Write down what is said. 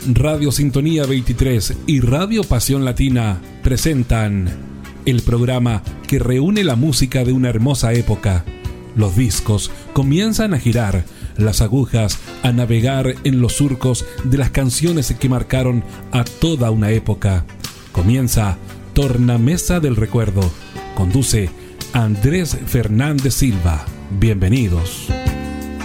Radio Sintonía 23 y Radio Pasión Latina presentan el programa que reúne la música de una hermosa época. Los discos comienzan a girar, las agujas a navegar en los surcos de las canciones que marcaron a toda una época. Comienza Tornamesa del Recuerdo. Conduce Andrés Fernández Silva. Bienvenidos.